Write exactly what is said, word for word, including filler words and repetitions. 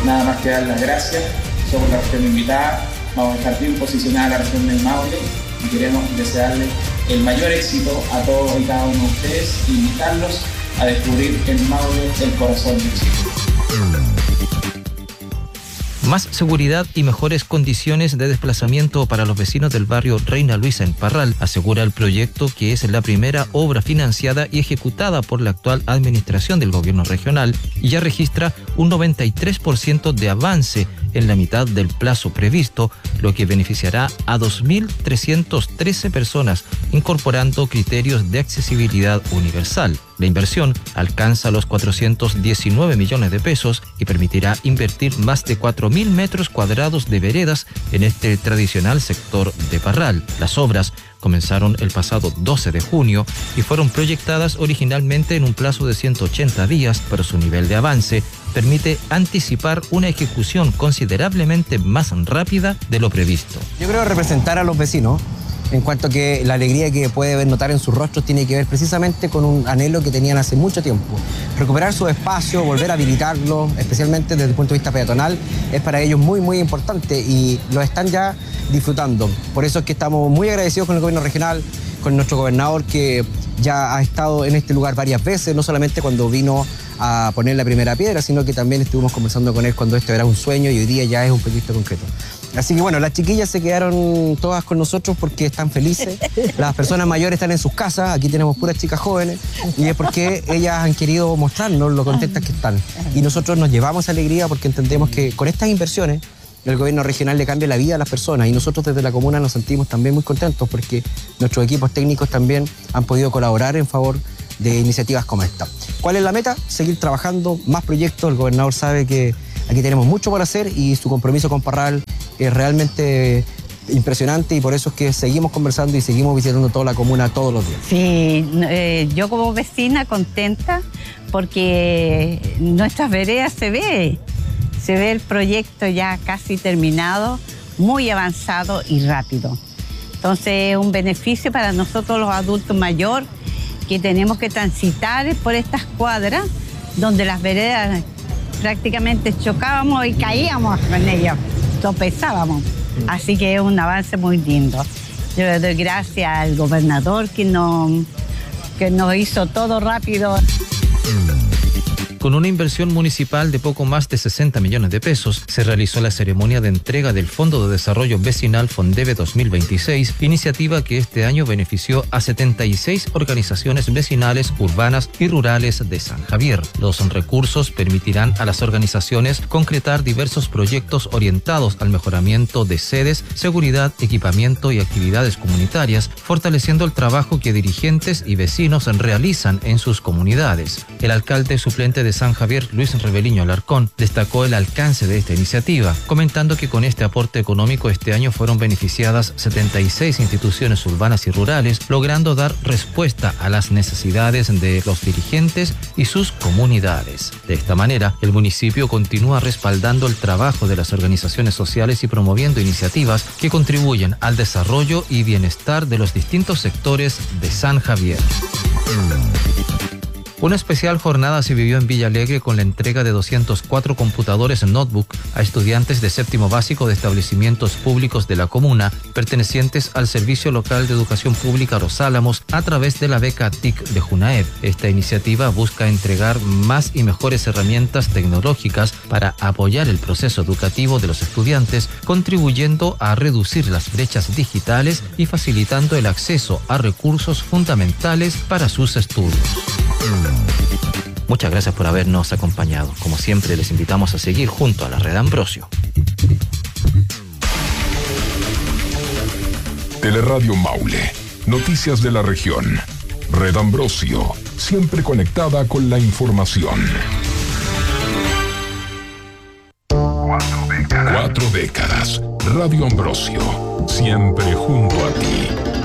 nada más que dar las gracias. Somos la región invitada, vamos a estar bien posicionada la región del Maule y queremos desearle el mayor éxito a todos y cada uno de ustedes e invitarlos a descubrir el Maule, el corazón de Chile. Más seguridad y mejores condiciones de desplazamiento para los vecinos del barrio Reina Luisa en Parral, asegura el proyecto, que es la primera obra financiada y ejecutada por la actual administración del gobierno regional y ya registra un noventa y tres por ciento de avance en la mitad del plazo previsto, lo que beneficiará a dos mil trescientas trece personas, incorporando criterios de accesibilidad universal. La inversión alcanza los cuatrocientos diecinueve millones de pesos y permitirá invertir más de cuatro mil metros cuadrados de veredas en este tradicional sector de Parral. Las obras comenzaron el pasado doce de junio y fueron proyectadas originalmente en un plazo de ciento ochenta días, pero su nivel de avance permite anticipar una ejecución considerablemente más rápida de lo previsto. Yo creo representar a los vecinos, en cuanto a que la alegría que puede notar en sus rostros tiene que ver precisamente con un anhelo que tenían hace mucho tiempo. Recuperar su espacio, volver a habilitarlo, especialmente desde el punto de vista peatonal, es para ellos muy, muy importante y lo están ya disfrutando. Por eso es que estamos muy agradecidos con el gobierno regional, con nuestro gobernador, que ya ha estado en este lugar varias veces, no solamente cuando vino a poner la primera piedra, sino que también estuvimos conversando con él cuando esto era un sueño y hoy día ya es un proyecto concreto. Así que bueno, las chiquillas se quedaron todas con nosotros porque están felices. Las personas mayores están en sus casas, aquí tenemos puras chicas jóvenes, y es porque ellas han querido mostrarnos lo contentas que están. Y nosotros nos llevamos alegría porque entendemos que con estas inversiones el gobierno regional le cambia la vida a las personas y nosotros desde la comuna nos sentimos también muy contentos porque nuestros equipos técnicos también han podido colaborar en favor de iniciativas como esta. ¿Cuál es la meta? Seguir trabajando, más proyectos. El gobernador sabe que aquí tenemos mucho por hacer y su compromiso con Parral es realmente impresionante y por eso es que seguimos conversando y seguimos visitando toda la comuna todos los días. Sí, eh, yo como vecina contenta porque nuestras veredas se ve, se ve el proyecto ya casi terminado, muy avanzado y rápido. Entonces es un beneficio para nosotros los adultos mayores que tenemos que transitar por estas cuadras donde las veredas prácticamente chocábamos y caíamos con ellos, tropezábamos. Así que es un avance muy lindo. Yo le doy gracias al gobernador que nos, que nos hizo todo rápido. Con una inversión municipal de poco más de sesenta millones de pesos, se realizó la ceremonia de entrega del Fondo de Desarrollo Vecinal Fondeve dos mil veintiséis, iniciativa que este año benefició a setenta y seis organizaciones vecinales, urbanas y rurales de San Javier. Los recursos permitirán a las organizaciones concretar diversos proyectos orientados al mejoramiento de sedes, seguridad, equipamiento y actividades comunitarias, fortaleciendo el trabajo que dirigentes y vecinos realizan en sus comunidades. El alcalde suplente de San Javier, Luis Rebeliño Alarcón, destacó el alcance de esta iniciativa, comentando que con este aporte económico este año fueron beneficiadas setenta y seis instituciones urbanas y rurales, logrando dar respuesta a las necesidades de los dirigentes y sus comunidades. De esta manera, el municipio continúa respaldando el trabajo de las organizaciones sociales y promoviendo iniciativas que contribuyen al desarrollo y bienestar de los distintos sectores de San Javier. Una especial jornada se vivió en Villa Alegre con la entrega de doscientos cuatro computadores notebook a estudiantes de séptimo básico de establecimientos públicos de la comuna, pertenecientes al Servicio Local de Educación Pública Los Álamos a través de la beca T I C de Junaed. Esta iniciativa busca entregar más y mejores herramientas tecnológicas para apoyar el proceso educativo de los estudiantes, contribuyendo a reducir las brechas digitales y facilitando el acceso a recursos fundamentales para sus estudios. Muchas gracias por habernos acompañado. Como siempre, les invitamos a seguir junto a la Red Ambrosio. Teleradio Maule. Noticias de la región. Red Ambrosio. Siempre conectada con la información. Cuatro décadas. Cuatro décadas. Radio Ambrosio. Siempre junto a ti.